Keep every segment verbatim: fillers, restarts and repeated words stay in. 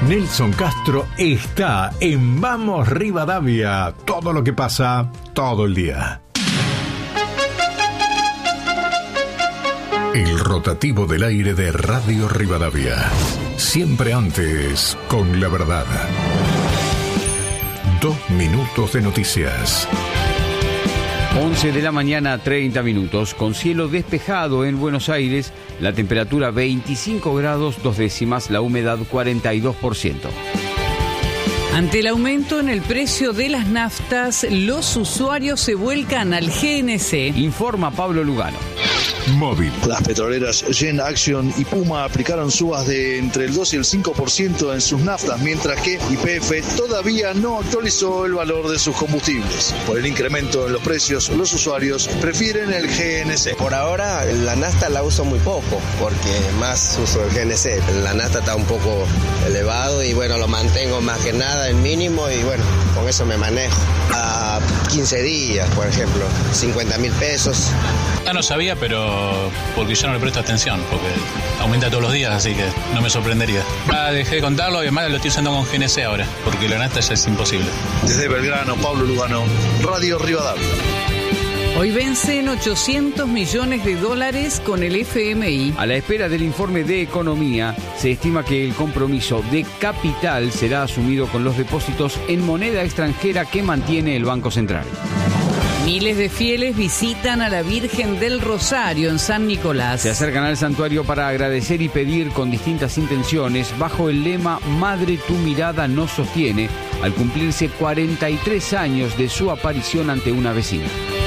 Nelson Castro está en Vamos Rivadavia. Todo lo que pasa, todo el día. El rotativo del aire de Radio Rivadavia. Siempre antes, con la verdad. Dos minutos de noticias. once de la mañana, treinta minutos, con cielo despejado en Buenos Aires, la temperatura veinticinco grados dos décimas, la humedad cuarenta y dos por ciento. Ante el aumento en el precio de las naftas, los usuarios se vuelcan al G N C. Informa Pablo Lugano. Móvil. Las petroleras Gen, Action y Puma aplicaron subas de entre el dos y el cinco por ciento en sus naftas, mientras que Y P F todavía no actualizó el valor de sus combustibles. Por el incremento en los precios, los usuarios prefieren el G N C. Por ahora la nafta la uso muy poco, porque más uso el G N C. La nafta está un poco elevado y bueno, lo mantengo más que nada en mínimo y bueno, con eso me manejo. A quince días, por ejemplo, cincuenta mil pesos. Ya no sabía, pero porque yo no le presto atención, porque aumenta todos los días, así que no me sorprendería. Ya dejé de contarlo y además lo estoy usando con G N C ahora, porque la nafta ya es imposible. Desde Belgrano, Pablo Lugano, Radio Rivadavia. Hoy vencen ochocientos millones de dólares con el F M I. A la espera del informe de economía, se estima que el compromiso de capital será asumido con los depósitos en moneda extranjera que mantiene el Banco Central. Miles de fieles visitan a la Virgen del Rosario en San Nicolás. Se acercan al santuario para agradecer y pedir con distintas intenciones bajo el lema Madre, tu mirada nos sostiene, al cumplirse cuarenta y tres años de su aparición ante una vecina.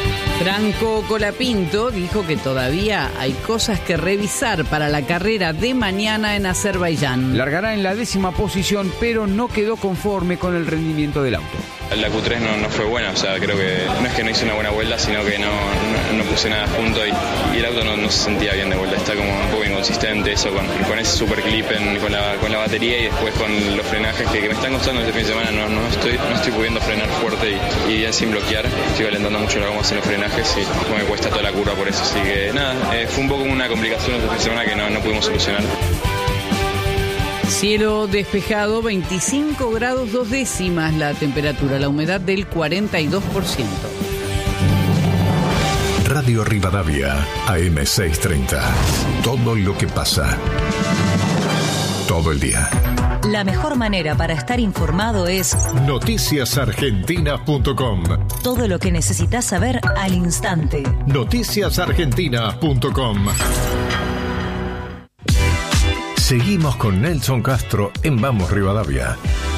Franco Colapinto dijo que todavía hay cosas que revisar para la carrera de mañana en Azerbaiyán. Largará en la décima posición, pero no quedó conforme con el rendimiento del auto. La Q tres no, no fue buena, o sea, creo que no es que no hice una buena vuelta, sino que no, no, no puse nada junto y, y el auto no, no se sentía bien de vuelta, está como un poco inconsistente eso con, con ese super clip en, con, la, con la batería y después con los frenajes que, que me están costando este fin de semana, no, no, estoy, no estoy pudiendo frenar fuerte y, y bien sin bloquear, estoy calentando mucho la goma en los frenajes y no me cuesta toda la curva por eso, así que nada, eh, fue un poco una complicación este fin de semana que no, no pudimos solucionar. Cielo despejado, veinticinco grados dos décimas la temperatura, la humedad del cuarenta y dos por ciento. Radio Rivadavia, A M seiscientos treinta. Todo lo que pasa. Todo el día. La mejor manera para estar informado es noticias argentinas punto com. Todo lo que necesitas saber al instante. noticias argentinas punto com. Seguimos con Nelson Castro en Vamos Rivadavia.